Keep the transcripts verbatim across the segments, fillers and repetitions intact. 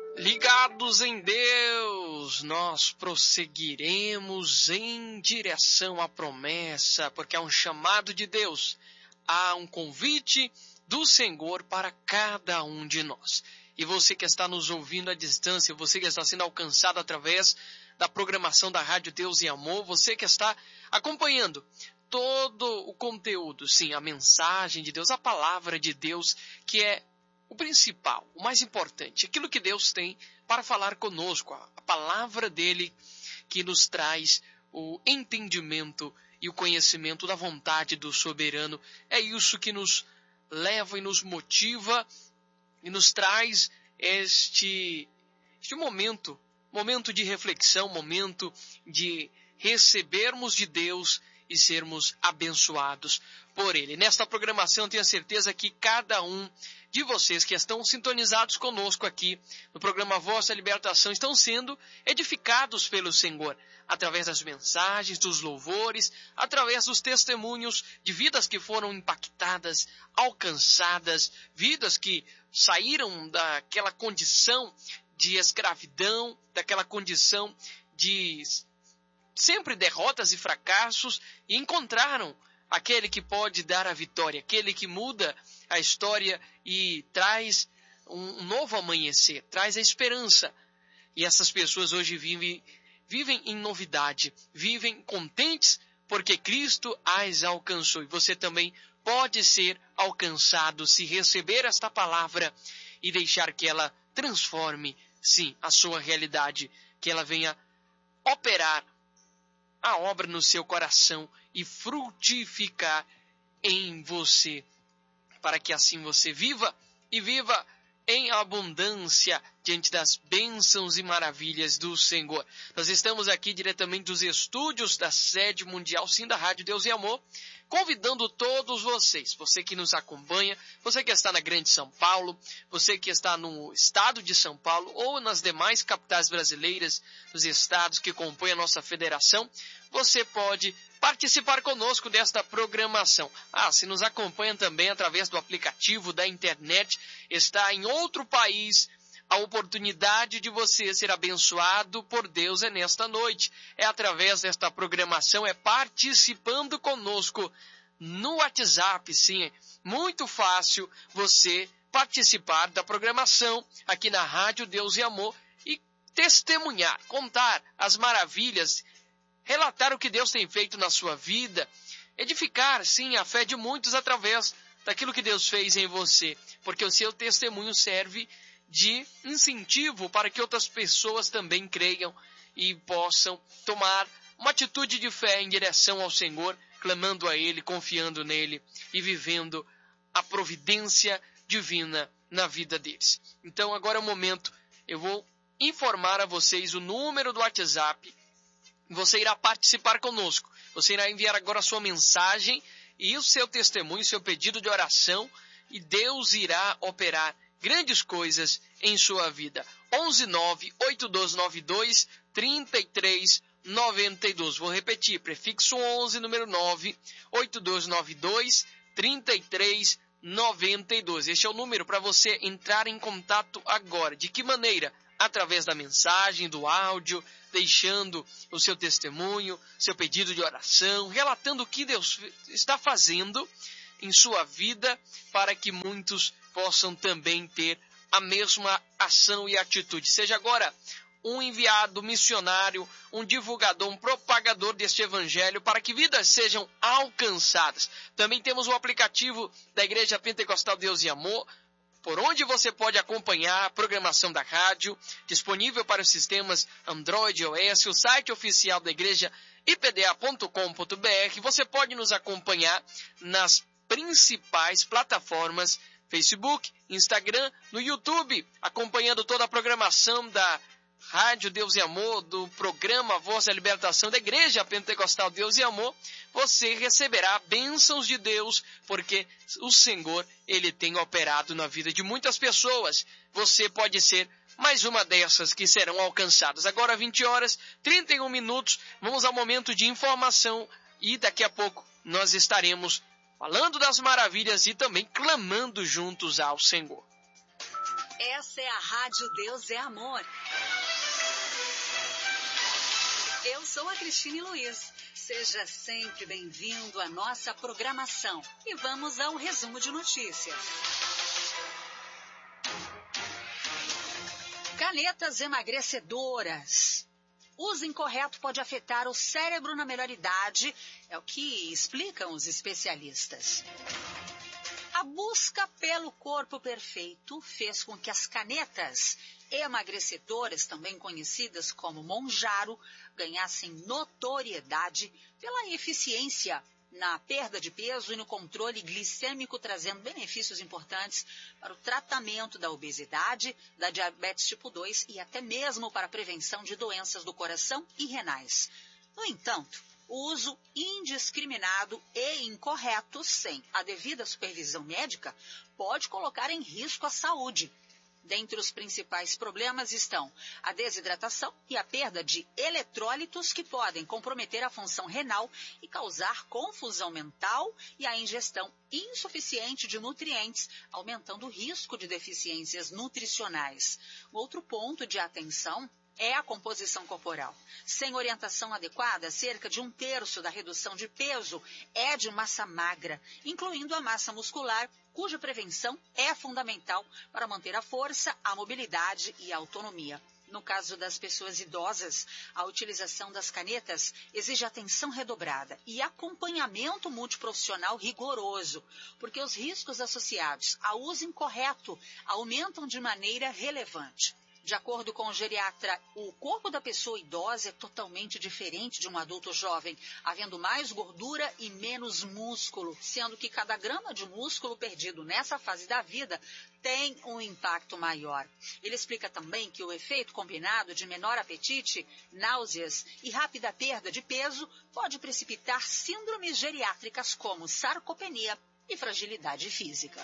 Ligados em Deus, nós prosseguiremos em direção à promessa, porque há um chamado de Deus, há um convite do Senhor para cada um de nós. E você que está nos ouvindo à distância, você que está sendo alcançado através da programação da Rádio Deus e Amor, você que está acompanhando todo o conteúdo, sim, a mensagem de Deus, a palavra de Deus, que é o principal, o mais importante, aquilo que Deus tem para falar conosco, a palavra dele que nos traz o entendimento e o conhecimento da vontade do soberano. É isso que nos leva e nos motiva e nos traz este, este momento, momento de reflexão, momento de recebermos de Deus e sermos abençoados por Ele. Nesta programação, tenho a certeza que cada um de vocês que estão sintonizados conosco aqui no programa Vossa Libertação estão sendo edificados pelo Senhor, através das mensagens, dos louvores, através dos testemunhos de vidas que foram impactadas, alcançadas, vidas que saíram daquela condição de escravidão, daquela condição de sempre derrotas e fracassos, e encontraram aquele que pode dar a vitória, aquele que muda a história e traz um novo amanhecer, traz a esperança. E essas pessoas hoje vivem, vivem em novidade, vivem contentes porque Cristo as alcançou. E você também pode ser alcançado se receber esta palavra e deixar que ela transforme, sim, a sua realidade, que ela venha operar a obra no seu coração e frutificar em você, para que assim você viva e viva em abundância diante das bênçãos e maravilhas do Senhor. Nós estamos aqui diretamente dos estúdios da sede mundial, sim, da Rádio Deus e Amor, convidando todos vocês, você que nos acompanha, você que está na Grande São Paulo, você que está no estado de São Paulo ou nas demais capitais brasileiras, nos estados que compõem a nossa federação, você pode participar conosco desta programação. Ah, se nos acompanha também através do aplicativo da internet, está em outro país, a oportunidade de você ser abençoado por Deus é nesta noite. É através desta programação, é participando conosco no WhatsApp, sim. É muito fácil você participar da programação aqui na Rádio Deus e Amor e testemunhar, contar as maravilhas, relatar o que Deus tem feito na sua vida, edificar, sim, a fé de muitos através daquilo que Deus fez em você, porque o seu testemunho serve de incentivo para que outras pessoas também creiam e possam tomar uma atitude de fé em direção ao Senhor, clamando a Ele, confiando nele e vivendo a providência divina na vida deles. Então agora é o momento, eu vou informar a vocês o número do WhatsApp. Você irá participar conosco. Você irá enviar agora a sua mensagem e o seu testemunho, seu pedido de oração, e Deus irá operar grandes coisas em sua vida. onze nove oito dois nove dois três três nove dois. Vou repetir, prefixo onze, número nove oito dois nove dois três três nove dois. Este é o número para você entrar em contato agora. De que maneira? Através da mensagem, do áudio, deixando o seu testemunho, seu pedido de oração, relatando o que Deus está fazendo em sua vida, para que muitos possam também ter a mesma ação e atitude. Seja agora um enviado missionário, um divulgador, um propagador deste evangelho, para que vidas sejam alcançadas. Também temos o aplicativo da Igreja Pentecostal Deus e Amor, por onde você pode acompanhar a programação da rádio, disponível para os sistemas Android e iOS, o site oficial da igreja i p d a ponto com ponto b r. Você pode nos acompanhar nas principais plataformas Facebook, Instagram, no YouTube, acompanhando toda a programação da Rádio Deus e Amor, do programa Voz da Libertação da Igreja Pentecostal Deus e Amor. Você receberá bênçãos de Deus, porque o Senhor, Ele tem operado na vida de muitas pessoas. Você pode ser mais uma dessas que serão alcançadas. Agora, vinte horas, trinta e um minutos, vamos ao momento de informação e daqui a pouco nós estaremos falando das maravilhas e também clamando juntos ao Senhor. Essa é a Rádio Deus é Amor. Eu sou a Cristine Luiz. Seja sempre bem-vindo à nossa programação. E vamos ao resumo de notícias. Canetas emagrecedoras. Uso incorreto pode afetar o cérebro na melhor idade, é o que explicam os especialistas. A busca pelo corpo perfeito fez com que as canetas emagrecedoras, também conhecidas como Mounjaro, ganhassem notoriedade pela eficiência na perda de peso e no controle glicêmico, trazendo benefícios importantes para o tratamento da obesidade, da diabetes tipo dois e até mesmo para a prevenção de doenças do coração e renais. No entanto, o uso indiscriminado e incorreto, sem a devida supervisão médica, pode colocar em risco a saúde. Dentre os principais problemas estão a desidratação e a perda de eletrólitos, que podem comprometer a função renal e causar confusão mental, e a ingestão insuficiente de nutrientes, aumentando o risco de deficiências nutricionais. Outro ponto de atenção é a composição corporal. Sem orientação adequada, cerca de um terço da redução de peso é de massa magra, incluindo a massa muscular, cuja prevenção é fundamental para manter a força, a mobilidade e a autonomia. No caso das pessoas idosas, a utilização das canetas exige atenção redobrada e acompanhamento multiprofissional rigoroso, porque os riscos associados ao uso incorreto aumentam de maneira relevante. De acordo com o geriatra, o corpo da pessoa idosa é totalmente diferente de um adulto jovem, havendo mais gordura e menos músculo, sendo que cada grama de músculo perdido nessa fase da vida tem um impacto maior. Ele explica também que o efeito combinado de menor apetite, náuseas e rápida perda de peso pode precipitar síndromes geriátricas como sarcopenia e fragilidade física.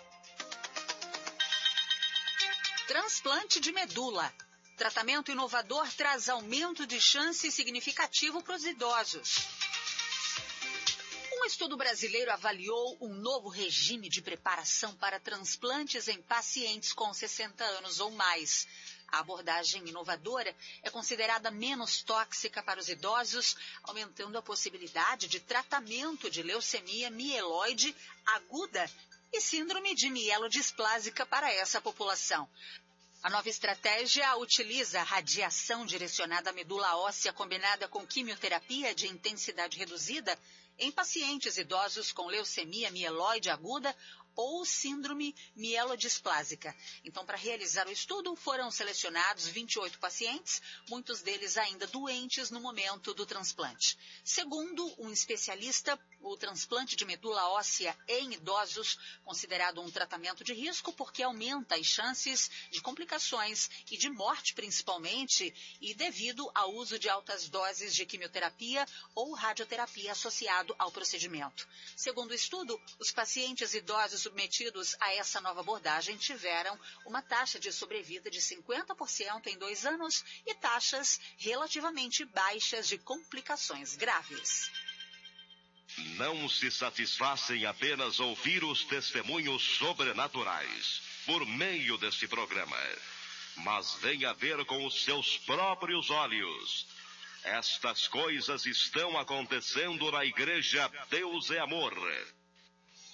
Transplante de medula. Tratamento inovador traz aumento de chance significativo para os idosos. Um estudo brasileiro avaliou um novo regime de preparação para transplantes em pacientes com sessenta anos ou mais. A abordagem inovadora é considerada menos tóxica para os idosos, aumentando a possibilidade de tratamento de leucemia mieloide aguda e síndrome de mielodisplásica para essa população. A nova estratégia utiliza radiação direcionada à medula óssea combinada com quimioterapia de intensidade reduzida em pacientes idosos com leucemia mieloide aguda ou síndrome mielodisplásica. Então, para realizar o estudo, foram selecionados vinte e oito pacientes, muitos deles ainda doentes no momento do transplante. Segundo um especialista, o transplante de medula óssea em idosos, considerado um tratamento de risco porque aumenta as chances de complicações e de morte principalmente, e devido ao uso de altas doses de quimioterapia ou radioterapia associado ao procedimento. Segundo o estudo, os pacientes idosos submetidos a essa nova abordagem tiveram uma taxa de sobrevida de cinquenta por cento em dois anos e taxas relativamente baixas de complicações graves. Não se satisfaça em apenas ouvir os testemunhos sobrenaturais por meio deste programa, mas venha ver com os seus próprios olhos. Estas coisas estão acontecendo na Igreja Deus é Amor.